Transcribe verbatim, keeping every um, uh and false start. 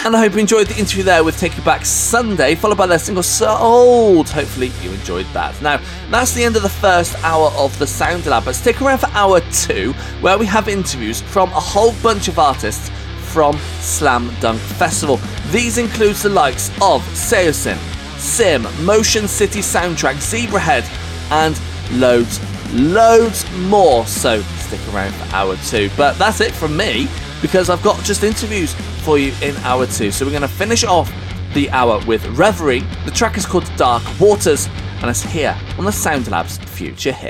and I hope you enjoyed the interview there with Take You Back Sunday, followed by their single Sold. Hopefully you enjoyed that. Now, that's the end of the first hour of the Sound Lab, but stick around for hour two, where we have interviews from a whole bunch of artists from Slam Dunk Festival. These include the likes of Seosin, Sim, Motion City Soundtrack, Zebrahead, and loads, loads more. So stick around for hour two. But that's it from me, because I've got just interviews for you in hour two. So we're going to finish off the hour with Reverie. The track is called Dark Waters, and it's here on the Sound Lab's Future Hits.